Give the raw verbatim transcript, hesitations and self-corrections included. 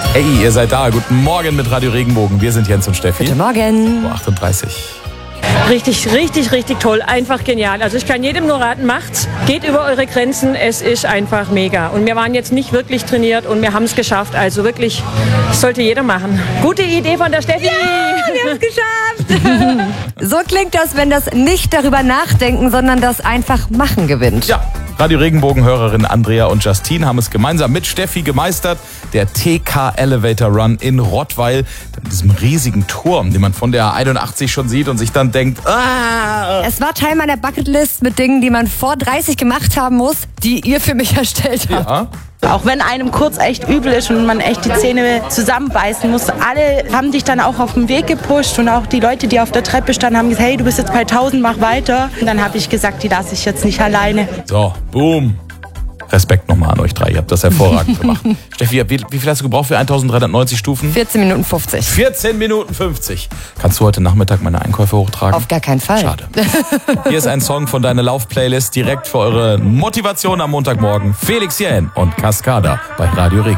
Hey, ihr seid da. Guten Morgen mit Radio Regenbogen. Wir sind Jens und Steffi. Guten Morgen. Uhr achtunddreißig. Richtig, richtig, richtig toll. Einfach genial. Also ich kann jedem nur raten, macht's. Geht über eure Grenzen. Es ist einfach mega. Und wir waren jetzt nicht wirklich trainiert und wir haben es geschafft. Also wirklich, das sollte jeder machen. Gute Idee von der Steffi. Ja, wir haben es geschafft. So klingt das, wenn das nicht darüber nachdenken, sondern das einfach machen gewinnt. Ja, Radio Regenbogen-Hörerin Andrea und Justine haben es gemeinsam mit Steffi gemeistert. Der T K Elevator Run in Rottweil. In diesem riesigen Turm, den man von der einundachtzig schon sieht und sich dann denkt, ah. Es war Teil meiner Bucketlist mit Dingen, die man vor dreißig gemacht haben muss, die ihr für mich erstellt habt. Ja. Auch wenn einem kurz echt übel ist und man echt die Zähne zusammenbeißen muss, alle haben dich dann auch auf den Weg gepusht und auch die Leute, die auf der Treppe standen, haben gesagt, hey, du bist jetzt bei tausend, mach weiter. Und dann habe ich gesagt, die lasse ich jetzt nicht alleine. So, boom. Respekt nochmal an euch drei, ihr habt das hervorragend gemacht. Steffi, wie, wie viel hast du gebraucht für eintausenddreihundertneunzig Stufen? vierzehn Minuten fünfzig. vierzehn Minuten fünfzig. Kannst du heute Nachmittag meine Einkäufe hochtragen? Auf gar keinen Fall. Schade. Hier ist ein Song von deiner Lauf-Playlist direkt für eure Motivation am Montagmorgen. Felix Jähn und Cascada bei Radio Regen.